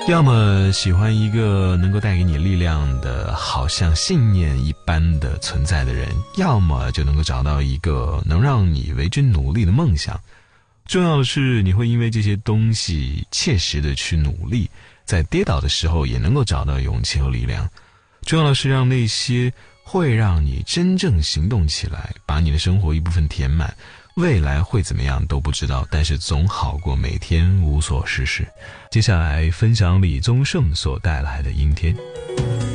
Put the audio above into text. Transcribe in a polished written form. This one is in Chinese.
要么喜欢一个能够带给你力量的，好像信念一般的存在的人，要么就能够找到一个能让你为之努力的梦想。重要的是你会因为这些东西切实的去努力，在跌倒的时候也能够找到勇气和力量。重要的是让那些会让你真正行动起来，把你的生活一部分填满。未来会怎么样都不知道，但是总好过每天无所事事。接下来分享李宗盛所带来的阴天。